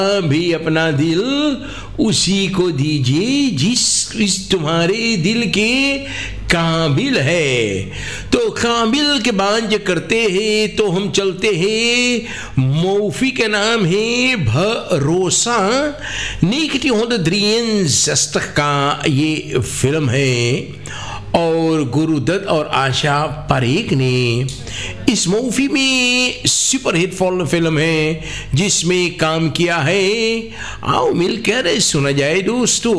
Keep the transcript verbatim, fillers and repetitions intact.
भी अपना दिल उसी को दीजिए जिस इस तुम्हारे दिल के काबिल है। तो काबिल के बाद जो करते हैं तो हम चलते हैं, मौफी का नाम है भरोसा। निकटी होंद द्रियंस का ये फिल्म है और गुरुदत्त और आशा परेख ने इस मूवी में सुपर हिट फिल्म है जिसमें काम किया है। आओ मिलकर सुना जाए दोस्तों।